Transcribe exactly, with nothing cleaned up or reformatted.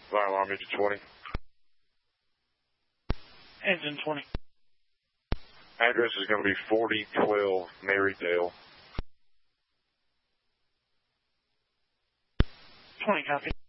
Fire alarm engine twenty. Engine twenty. Address is going to be forty twelve Marydale. twenty, copy.